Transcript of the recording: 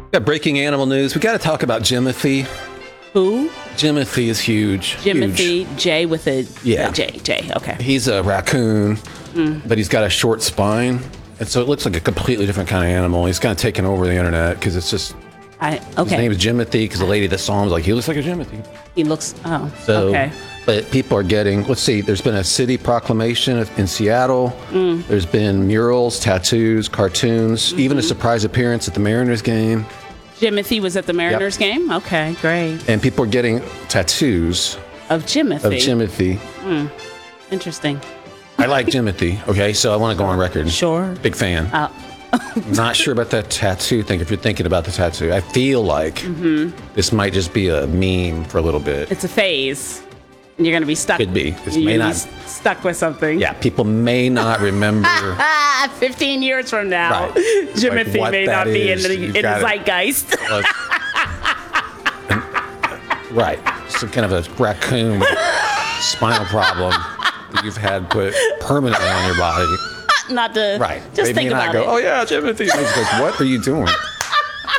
Got breaking animal news. We got to talk about Jimothy. Who? Jimothy is huge. Jimothy, Huge. J with a Yeah. J. Okay. He's a raccoon, but he's got a short spine. And so it looks like a completely different kind of animal. He's kind of taken over the internet because it's just, his name is Jimothy because the lady that saw him was like, he looks like a Jimothy. He looks, So, okay. But people are getting, let's see, there's been a city proclamation in Seattle. There's been murals, tattoos, cartoons, even a surprise appearance at the Mariners game. Jimothy was at the Mariners game? Okay, great. And people are getting tattoos Of Jimothy. of Jimothy. Interesting. I like Jimothy, okay? So I want to go on record. Sure. Big fan. Not sure about that tattoo thing, if you're thinking about the tattoo. I feel like this might just be a meme for a little bit. It's a phase. And you're going to be stuck. Could be. This You're may gonna not. be stuck with something. Yeah, people may not remember. 15 years from now, Right. Jimothy Like what may that not be in is. the You've gotta- zeitgeist. Right. Some kind of a raccoon with a spinal problem that you've had put permanently on your body. Not to Right. just They think may not about go, it. oh yeah, Jimothy. It's like, what are you doing?